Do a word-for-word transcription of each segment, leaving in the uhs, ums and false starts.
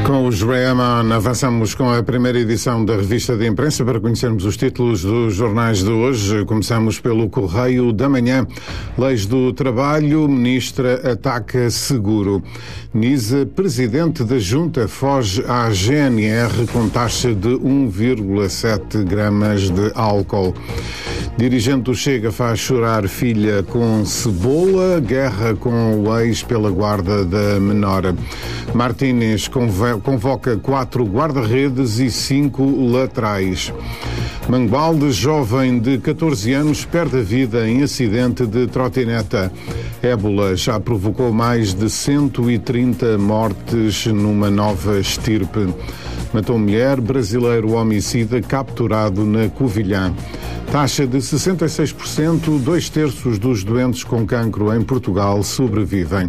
Com os Rayaman avançamos com a primeira edição da revista de imprensa para conhecermos os títulos dos jornais de hoje. Começamos pelo Correio da Manhã. Leis do Trabalho, ministra ataca seguro. Nisa, presidente da Junta, foge à G N R com taxa de um vírgula sete gramas de álcool. Dirigente do Chega faz chorar filha com cebola. Guerra com o ex pela guarda da menor. Martínez convoca quatro guarda-redes e cinco laterais. Mangualde, jovem de catorze anos, perde a vida em acidente de trotineta. Ébola já provocou mais de cento e trinta mortes numa nova estirpe. Matou mulher, brasileiro homicida capturado na Covilhã. Taxa de sessenta e seis por cento, dois terços dos doentes com cancro em Portugal sobrevivem.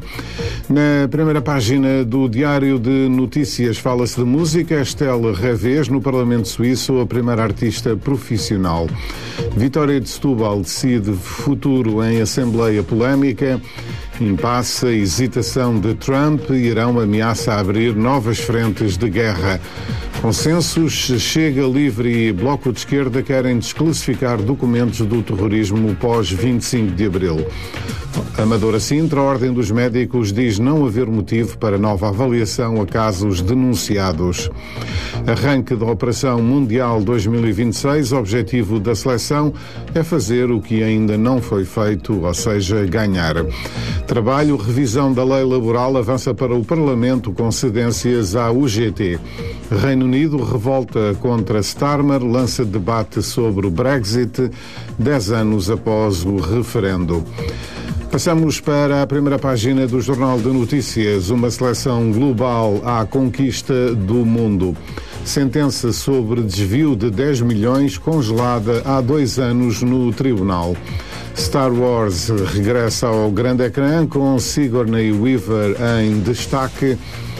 Na primeira página do Diário de Notícias fala-se de música. Estelle Revés, no Parlamento Suíço, a primeira artista profissional. Vitória de Setúbal decide futuro em Assembleia Polémica. Impasse, hesitação de Trump. Irão ameaça abrir novas frentes de guerra. Consensos, Chega, Livre e Bloco de Esquerda querem desclassificar documentos do terrorismo pós vinte e cinco de abril. Amadora Sintra, a Ordem dos Médicos diz não haver motivo para nova avaliação a casos denunciados. Arranque da Operação Mundial dois mil e vinte e seis, o objetivo da seleção é fazer o que ainda não foi feito, ou seja, ganhar. Trabalho, revisão da lei laboral avança para o Parlamento com cedências à U G T. Reino Unido, revolta contra Starmer, lança debate sobre o Brexit, dez anos após o referendo. Passamos para a primeira página do Jornal de Notícias, uma seleção global à conquista do mundo. Sentença sobre desvio de dez milhões congelada há dois anos no tribunal. Star Wars regressa ao grande ecrã com Sigourney Weaver em destaque.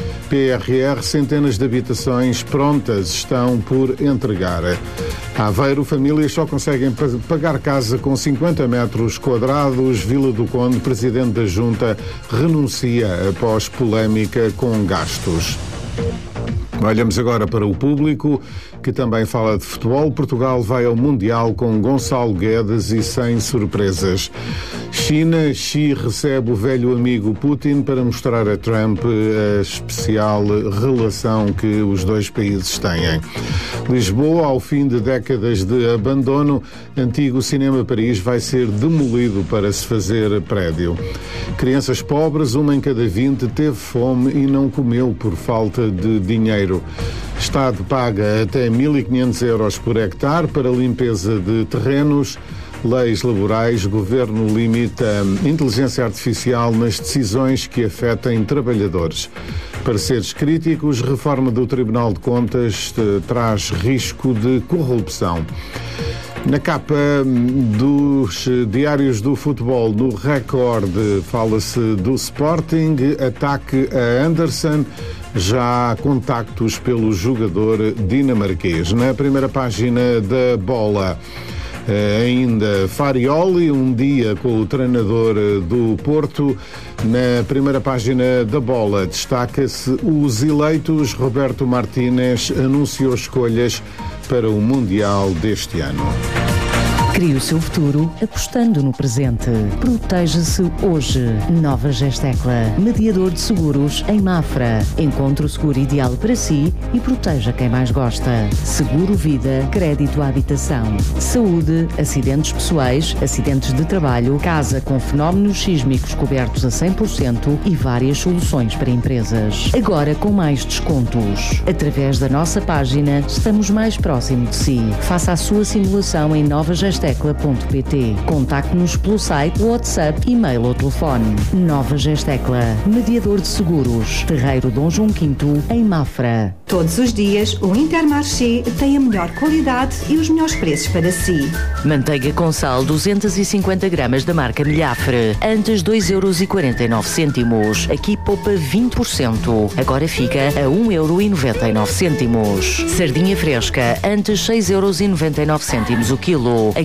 P R R, centenas de habitações prontas estão por entregar. Aveiro, famílias só conseguem pagar casa com cinquenta metros quadrados. Vila do Conde, presidente da Junta, renuncia após polémica com gastos. Olhamos agora para o Público, que também fala de futebol. Portugal vai ao Mundial com Gonçalo Guedes e sem surpresas. China, Xi recebe o velho amigo Putin para mostrar a Trump a especial relação que os dois países têm. Lisboa, ao fim de décadas de abandono, antigo Cinema Paris vai ser demolido para se fazer prédio. Crianças pobres, uma em cada vinte, teve fome e não comeu por falta de dinheiro. Estado paga até mil e quinhentos euros por hectare para limpeza de terrenos. Leis laborais, governo limita inteligência artificial nas decisões que afetem trabalhadores. Pareceres críticos, reforma do Tribunal de Contas traz risco de corrupção. Na capa dos diários do futebol, no Record, fala-se do Sporting, ataque a Anderson, já há contactos pelo jogador dinamarquês. Na primeira página da Bola, ainda Farioli, um dia com o treinador do Porto. Na primeira página da Bola destaca-se os eleitos. Roberto Martínez anunciou escolhas para o Mundial deste ano. Crie o seu futuro apostando no presente. Proteja-se hoje. Nova Gestecla. Mediador de seguros em Mafra. Encontre o seguro ideal para si e proteja quem mais gosta. Seguro vida, crédito à habitação, saúde, acidentes pessoais, acidentes de trabalho, casa com fenómenos sísmicos cobertos a cem por cento e várias soluções para empresas. Agora com mais descontos. Através da nossa página, estamos mais próximo de si. Faça a sua simulação em Nova Gestecla. Gestecla ponto pt. Contacte-nos pelo site, WhatsApp, e-mail ou telefone. Nova Gestecla, mediador de seguros. Terreiro Dom João quinto, em Mafra. Todos os dias, o Intermarché tem a melhor qualidade e os melhores preços para si. Manteiga com sal duzentos e cinquenta gramas da marca Milhafre. Antes dois euros e quarenta e nove cêntimos. Aqui poupa vinte por cento. Agora fica a um euro e noventa e nove cêntimos. Sardinha fresca. Antes seis euros e noventa e nove cêntimos o quilo. Aqui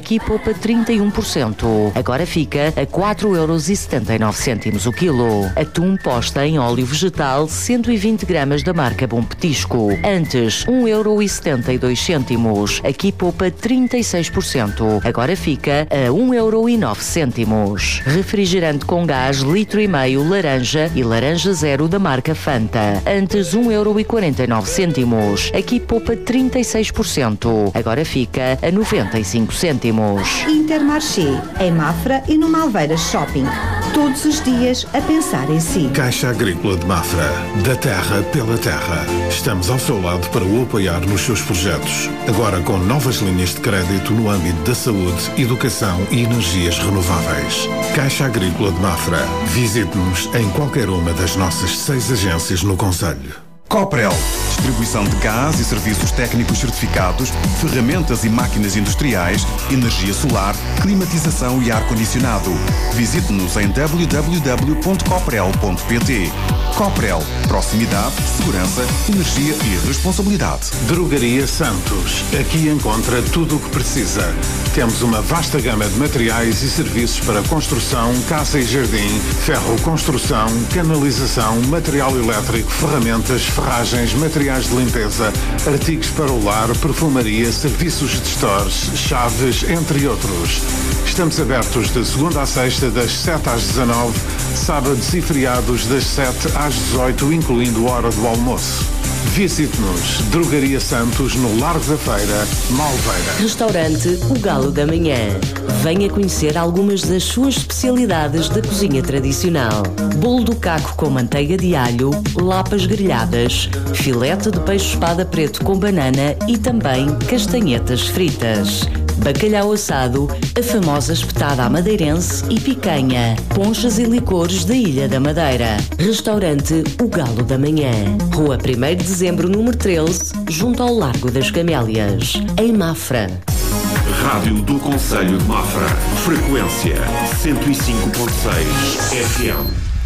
aqui poupa trinta e um por cento. Agora fica a quatro euros e setenta e nove cêntimos o quilo. Atum posta em óleo vegetal cento e vinte gramas da marca Bom Petisco. Antes, um euro e setenta e dois cêntimos. Aqui poupa trinta e seis por cento. Agora fica a um euro e nove cêntimos. Refrigerante com gás litro e meio laranja e laranja zero da marca Fanta. Antes, um euro e quarenta e nove cêntimos. Aqui poupa trinta e seis por cento. Agora fica a noventa e cinco cêntimos. Intermarché, em Mafra e no Malveiras Shopping. Todos os dias a pensar em si. Caixa Agrícola de Mafra. Da terra pela terra. Estamos ao seu lado para o apoiar nos seus projetos. Agora com novas linhas de crédito no âmbito da saúde, educação e energias renováveis. Caixa Agrícola de Mafra. Visite-nos em qualquer uma das nossas seis agências no concelho. Coprel, distribuição de gás e serviços técnicos certificados, ferramentas e máquinas industriais, energia solar, climatização e ar-condicionado. Visite-nos em w w w ponto coprel ponto p t. Coprel, proximidade, segurança, energia e responsabilidade. Drogaria Santos. Aqui encontra tudo o que precisa. Temos uma vasta gama de materiais e serviços para construção, casa e jardim, ferro construção, canalização, material elétrico, ferramentas, ferragens, materiais de limpeza, artigos para o lar, perfumaria, serviços de stores, chaves, entre outros. Estamos abertos de segunda a sexta, das sete às dezanove, sábados e feriados das sete às dezoito, incluindo hora do almoço. Visite-nos, Drogaria Santos, no Largo da Feira, Malveira. Restaurante O Galo da Manhã. Venha conhecer algumas das suas especialidades da cozinha tradicional. Bolo do caco com manteiga de alho, lapas grelhadas, filete de peixe espada preto com banana e também castanhetas fritas. Bacalhau assado, a famosa espetada à madeirense e picanha, ponchas e licores da Ilha da Madeira. Restaurante O Galo da Manhã. Rua primeiro de dezembro, número treze, junto ao Largo das Camélias, em Mafra. Rádio do Concelho de Mafra. Frequência cento e cinco ponto seis F M.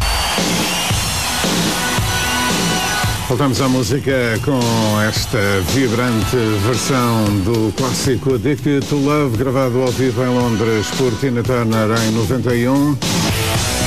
Voltamos à música com esta vibrante versão do clássico Addicted to Love, gravado ao vivo em Londres por Tina Turner em noventa e um.